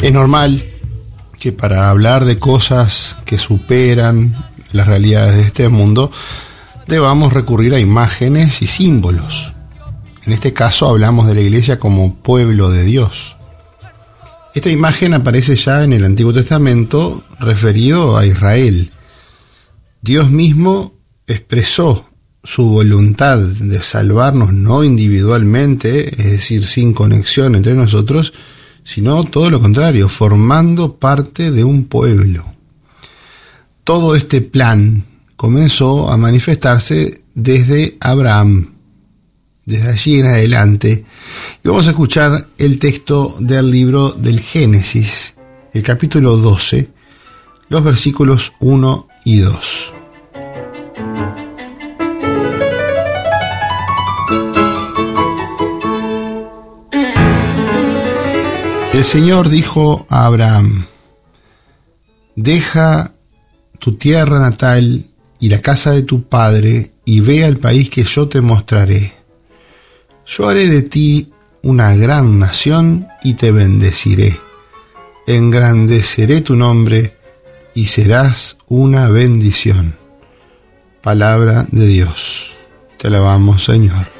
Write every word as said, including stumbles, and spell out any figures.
Es normal que para hablar de cosas que superan las realidades de este mundo debamos recurrir a imágenes y símbolos. En este caso hablamos de la iglesia como pueblo de Dios. Esta imagen aparece ya en el Antiguo Testamento referido a Israel. Dios mismo expresó su voluntad de salvarnos no individualmente, es decir, sin conexión entre nosotros, sino todo lo contrario, formando parte de un pueblo. Todo este plan comenzó a manifestarse desde Abraham, desde allí en adelante. Y vamos a escuchar el texto del libro del Génesis, el capítulo doce, los versículos uno y dos. El Señor dijo a Abraham: deja tu tierra natal y la casa de tu padre y ve al país que yo te mostraré. Yo haré de ti una gran nación y te bendeciré. Engrandeceré tu nombre y serás una bendición. Palabra de Dios. Te alabamos, Señor.